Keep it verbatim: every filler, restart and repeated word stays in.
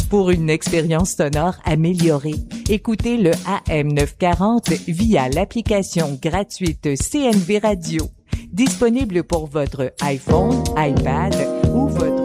Pour une expérience sonore améliorée, écoutez le A M neuf cent quarante via l'application gratuite C N V Radio, disponible pour votre iPhone, iPad ou votre